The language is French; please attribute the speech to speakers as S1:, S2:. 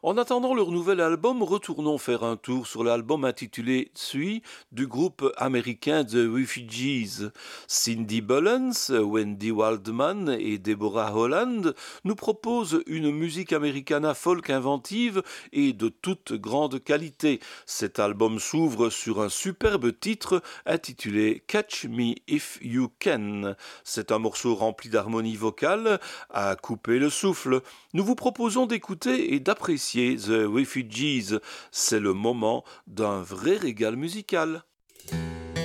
S1: En attendant leur nouvel album, retournons faire un tour sur l'album intitulé Tsui du groupe américain The Refugees. Cindy Bullens, Wendy Waldman et Deborah Holland nous proposent une musique americana folk inventive et de toute grande qualité. Cet album s'ouvre sur un superbe titre intitulé Catch Me If You Can. C'est un morceau rempli d'harmonie vocale à couper le souffle. Nous vous proposons d'écouter et d'apprécier The Refugees. C'est le moment d'un vrai régal musical.